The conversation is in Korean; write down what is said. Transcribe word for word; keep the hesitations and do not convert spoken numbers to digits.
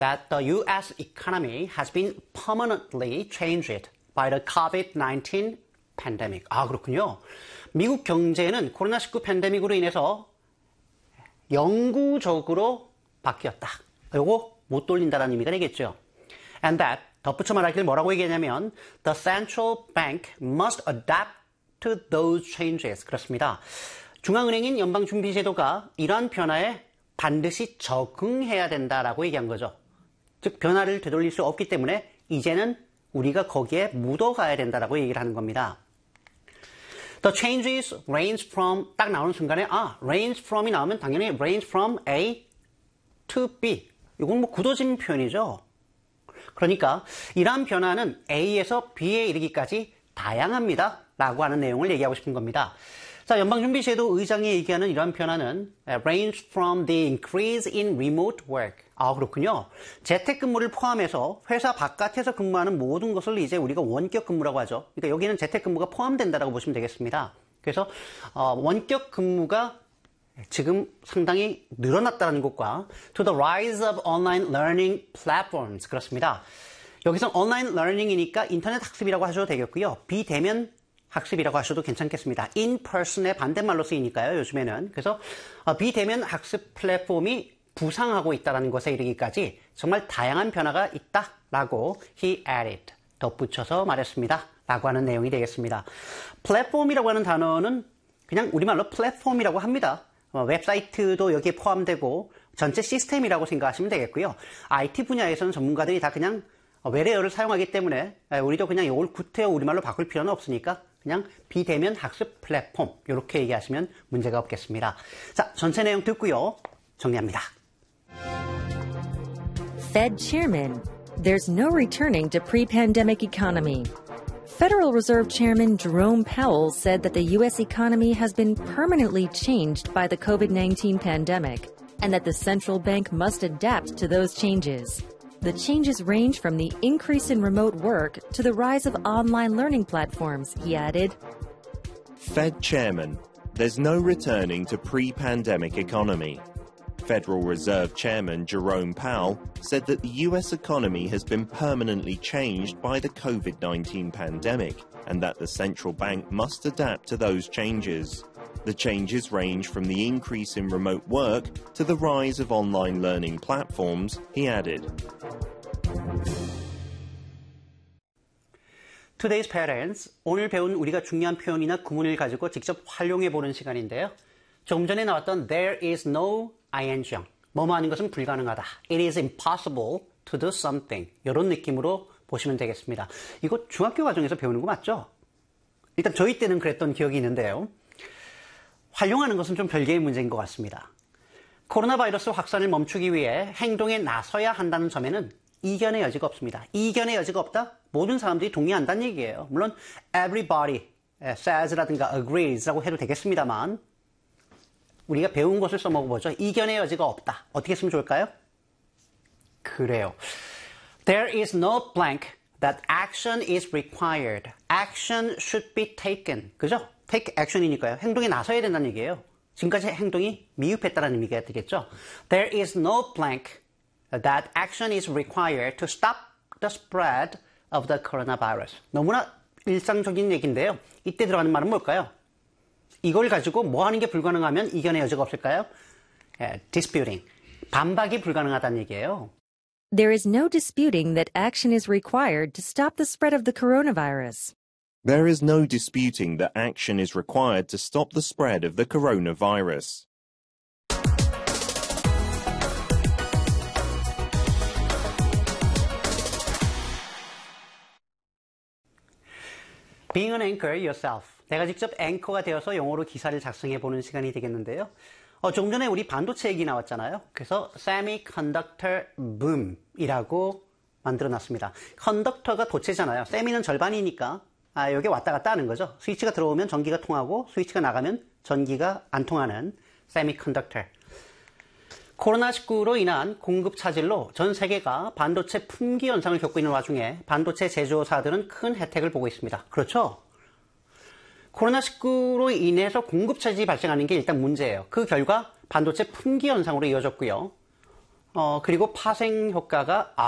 that the U S economy has been permanently changed by the 코비드 나인틴 pandemic. 아, 그렇군요. 미국 경제는 코로나 십구 팬데믹으로 인해서 영구적으로 바뀌었다. 요거 못 돌린다는 의미가 되겠죠. And that, 덧붙여 말하길 뭐라고 얘기하냐면 the central bank must adapt to those changes. 그렇습니다. 중앙은행인 연방준비제도가 이러한 변화에 반드시 적응해야 된다라고 얘기한 거죠. 즉 변화를 되돌릴 수 없기 때문에 이제는 우리가 거기에 묻어가야 된다라고 얘기를 하는 겁니다. The changes range from 딱 나오는 순간에 아, range from이 나오면 당연히 range from A to B. 이건 뭐 굳어진 표현이죠. 그러니까 이러한 변화는 A에서 B에 이르기까지 다양합니다. 라고 하는 내용을 얘기하고 싶은 겁니다. 자, 연방준비제도 의장이 얘기하는 이러한 변화는 range from the increase in remote work. 아, 그렇군요. 재택근무를 포함해서 회사 바깥에서 근무하는 모든 것을 이제 우리가 원격 근무라고 하죠. 그러니까 여기는 재택근무가 포함된다라고 보시면 되겠습니다. 그래서 어, 원격 근무가 지금 상당히 늘어났다는 것과 to the rise of online learning platforms. 그렇습니다. 여기서 온라인 learning이니까 인터넷 학습이라고 하셔도 되겠고요. 비대면 학습이라고 하셔도 괜찮겠습니다. in-person의 반대말로 쓰이니까요, 요즘에는. 그래서 비대면 학습 플랫폼이 부상하고 있다는 것에 이르기까지 정말 다양한 변화가 있다라고 he added, 덧붙여서 말했습니다. 라고 하는 내용이 되겠습니다. 플랫폼이라고 하는 단어는 그냥 우리말로 플랫폼이라고 합니다. 어, 웹사이트도 여기에 포함되고 전체 시스템이라고 생각하시면 되겠고요. 아이티 분야에서는 전문가들이 다 그냥 외래어를 사용하기 때문에 우리도 그냥 이걸 구태여 우리말로 바꿀 필요는 없으니까 그냥 비대면 학습 플랫폼 이렇게 얘기하시면 문제가 없겠습니다. 자, 전체 내용 듣고요. 정리합니다. Fed Chairman, there's no returning to pre-pandemic economy. Federal Reserve Chairman Jerome Powell said that the U S economy has been permanently changed by the COVID nineteen pandemic and that the central bank must adapt to those changes. The changes range from the increase in remote work to the rise of online learning platforms, he added. Fed Chairman, there's no returning to pre-pandemic economy. Federal Reserve Chairman Jerome Powell said that the U S economy has been permanently changed by the COVID nineteen pandemic and that the central bank must adapt to those changes. The changes range from the increase in remote work to the rise of online learning platforms, he added. Today's Patterns, 오늘 배운 우리가 중요한 표현이나 구문을 가지고 직접 활용해보는 시간인데요. 조금 전에 나왔던 There is no ing형, 뭐뭐 하는 것은 불가능하다. It is impossible to do something. 이런 느낌으로 보시면 되겠습니다. 이거 중학교 과정에서 배우는 거 맞죠? 일단 저희 때는 그랬던 기억이 있는데요. 활용하는 것은 좀 별개의 문제인 것 같습니다. 코로나 바이러스 확산을 멈추기 위해 행동에 나서야 한다는 점에는 이견의 여지가 없습니다. 이견의 여지가 없다? 모든 사람들이 동의한다는 얘기예요. 물론 everybody says라든가 agrees라고 해도 되겠습니다만 우리가 배운 것을 써먹어보죠. 이견의 여지가 없다. 어떻게 쓰면 좋을까요? 그래요. There is no blank that action is required. Action should be taken. 그죠? take action이니까요. 행동에 나서야 된다는 얘기예요. 지금까지 행동이 미흡했다는 의미가 되겠죠. There is no blank that action is required to stop the spread of the coronavirus. 너무나 일상적인 얘기인데요. 이때 들어가는 말은 뭘까요? 이걸 가지고 뭐 하는 게 불가능하면 이견의 여지가 없을까요? 예, disputing. 반박이 불가능하다는 얘기예요. There is no disputing that action is required to stop the spread of the coronavirus. There is no disputing that action is required to stop the spread of the coronavirus. Being an anchor yourself. 내가 직접 앵커가 되어서 영어로 기사를 작성해보는 시간이 되겠는데요. 어, 조금 전에 우리 반도체 얘기 나왔잖아요. 그래서 semiconductor boom이라고 만들어놨습니다. 컨덕터가 도체잖아요. 세미는 절반이니까 아, 여기 왔다 갔다 하는 거죠. 스위치가 들어오면 전기가 통하고 스위치가 나가면 전기가 안 통하는 semiconductor. 코로나 십구로 인한 공급 차질로 전 세계가 반도체 품귀 현상을 겪고 있는 와중에 반도체 제조사들은 큰 혜택을 보고 있습니다. 그렇죠? 코로나 십구로 인해서 공급 차질이 발생하는 게 일단 문제예요. 그 결과 반도체 품귀 현상으로 이어졌고요. 어, 그리고 파생 효과가